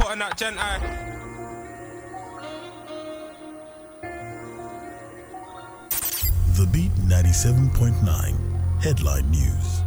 out on that gent eye. The Beat 97.9 Headline News.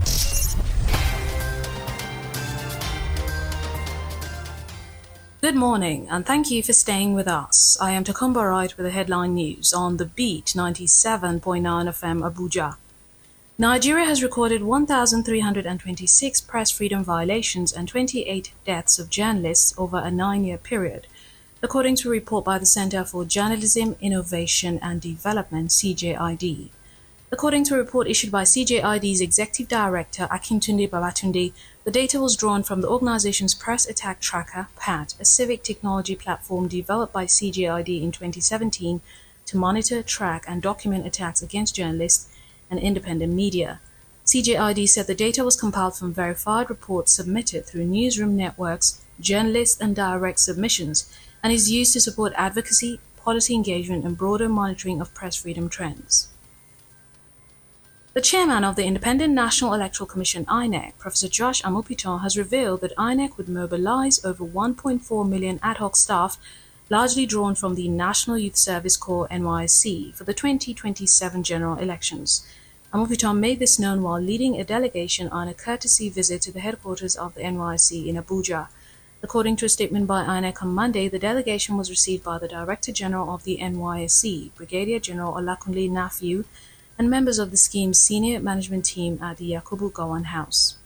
Good morning, and thank you for staying with us. I am Takumba Wright with the headline news on The Beat 97.9 FM Abuja. Nigeria has recorded 1,326 press freedom violations and 28 deaths of journalists over a 9-year period, according to a report by the Center for Journalism, Innovation and Development, CJID. According to a report issued by CJID's Executive Director, Akintunde Babatunde, the data was drawn from the organization's Press Attack Tracker, PAT, a civic technology platform developed by CJID in 2017 to monitor, track, and document attacks against journalists and independent media. CJID said the data was compiled from verified reports submitted through newsroom networks, journalists, and direct submissions, and is used to support advocacy, policy engagement, and broader monitoring of press freedom trends. The chairman of the Independent National Electoral Commission, INEC, Professor Josh Amopitan, has revealed that INEC would mobilize over 1.4 million ad hoc staff, largely drawn from the National Youth Service Corps (NYSC), for the 2027 general elections. Amopitan made this known while leading a delegation on a courtesy visit to the headquarters of the NYSC in Abuja. According to a statement by INEC on Monday, the delegation was received by the Director General of the NYSC, Brigadier General Olakunle Nafiu, and members of the scheme's senior management team at the Yakubu Gowon House.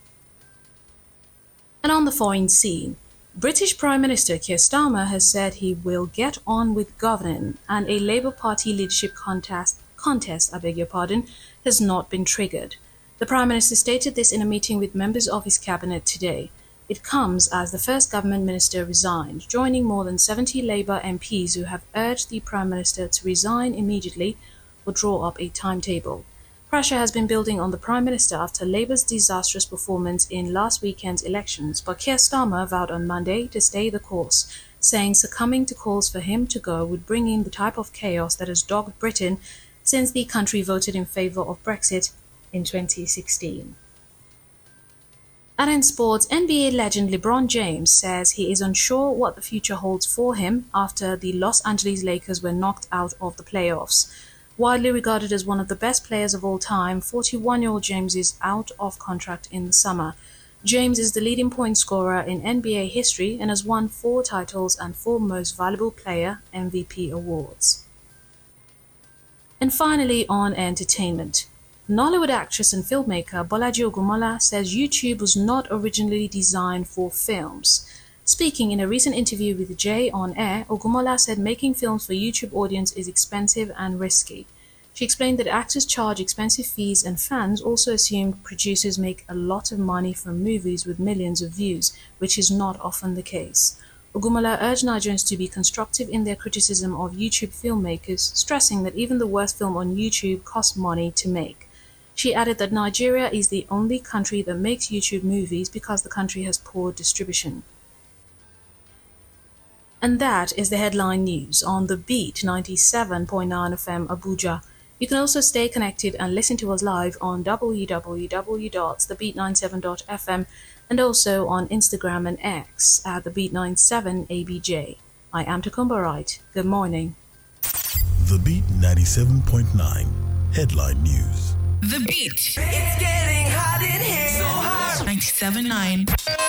And on the foreign scene, British Prime Minister Keir Starmer has said he will get on with governing, and a Labour Party leadership contest has not been triggered. The Prime Minister stated this in a meeting with members of his cabinet today. It comes as the first government minister resigned, joining more than 70 Labour MPs who have urged the Prime Minister to resign immediately or draw up a timetable. Pressure has been building on the Prime Minister after Labour's disastrous performance in last weekend's elections, but Keir Starmer vowed on Monday to stay the course, saying succumbing to calls for him to go would bring in the type of chaos that has dogged Britain since the country voted in favour of Brexit in 2016. And in sports, NBA legend LeBron James says he is unsure what the future holds for him after the Los Angeles Lakers were knocked out of the playoffs. Widely regarded as one of the best players of all time, 41-year-old James is out of contract in the summer. James is the leading point scorer in NBA history and has won 4 titles and 4 Most Valuable Player (MVP) awards. And finally, on entertainment. Nollywood actress and filmmaker Bolaji Ogunmola says YouTube was not originally designed for films. Speaking in a recent interview with Jay on Air, Ogunmola said making films for YouTube audience is expensive and risky. She explained that actors charge expensive fees and fans also assume producers make a lot of money from movies with millions of views, which is not often the case. Ogunmola urged Nigerians to be constructive in their criticism of YouTube filmmakers, stressing that even the worst film on YouTube costs money to make. She added that Nigeria is the only country that makes YouTube movies because the country has poor distribution. And that is the headline news on The Beat 97.9 FM Abuja. You can also stay connected and listen to us live on www.thebeat97.fm and also on Instagram and X at thebeat97abj. I am Takumba Wright. Good morning. The Beat 97.9 Headline News. The Beat. It's getting hot in here. So hot. 97.9.